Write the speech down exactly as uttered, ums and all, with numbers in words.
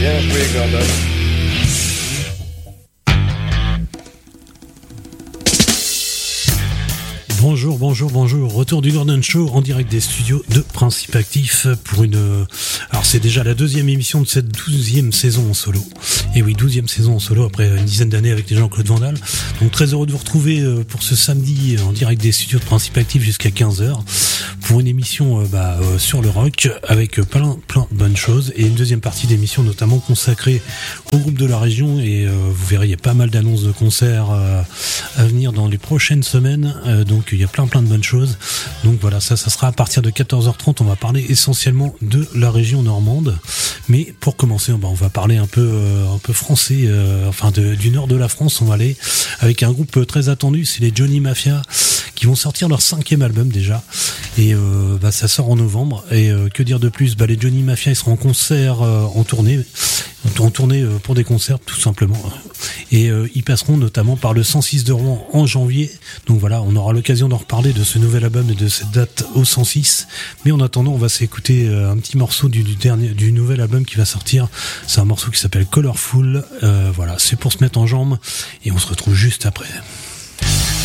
Bien joué, Gordon. Bonjour, bonjour, bonjour. Retour du Gordon Show en direct des studios de Principe Actif pour une... Alors c'est déjà la deuxième émission de cette douzième saison en solo. Et oui, douzième saison en solo après une dizaine d'années avec les Jean-Claude Van Dalle. Donc très heureux de vous retrouver pour ce samedi en direct des studios de Principe Actif jusqu'à quinze heures pour une émission bah, sur le rock avec plein, plein de bonnes choses et une deuxième partie d'émission notamment consacrée au groupe de la région et euh, vous verrez, il y a pas mal d'annonces de concerts euh, à venir dans les prochaines semaines. Euh, donc il y a plein plein de bonnes choses. Donc voilà, ça ça sera à partir de quatorze heures trente. On va parler essentiellement de la région normande. Mais pour commencer, bah, on va parler un peu euh, un peu français, euh, enfin de, du nord de la France. On va aller avec un groupe très attendu, c'est les Johnny Mafia, qui vont sortir leur cinquième album déjà. Et euh, bah, ça sort en novembre. Et euh, que dire de plus, bah, les Johnny Mafia, ils seront en concert, euh, en tournée, en tournée euh, pour des concerts tout simplement. Et euh, ils passeront notamment par le cent six de Rouen en janvier. Donc voilà, on aura l'occasion d'en reparler de ce nouvel album et de cette date au cent six. Mais en attendant, on va s'écouter euh, un petit morceau du, du dernier, du nouvel album qui va sortir. C'est un morceau qui s'appelle Colorful. Euh, voilà, c'est pour se mettre en jambes et on se retrouve juste après.